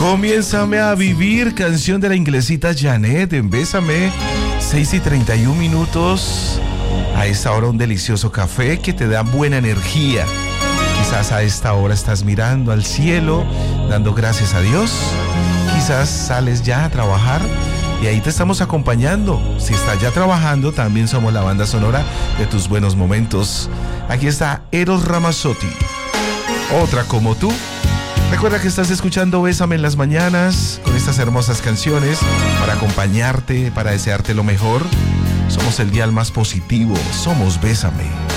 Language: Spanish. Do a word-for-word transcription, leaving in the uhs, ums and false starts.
Comiénzame a vivir, canción de la inglesita Janet en Bésame, seis y treinta y un minutos. A esta hora un delicioso café que te da buena energía. Quizás a esta hora estás mirando al cielo, dando gracias a Dios. Quizás sales ya a trabajar y ahí te estamos acompañando. Si estás ya trabajando, también somos la banda sonora de tus buenos momentos. Aquí está Eros Ramazzotti, otra como tú. Recuerda que estás escuchando Bésame en las mañanas con estas hermosas canciones para acompañarte, para desearte lo mejor. Somos el dial más positivo, somos Bésame.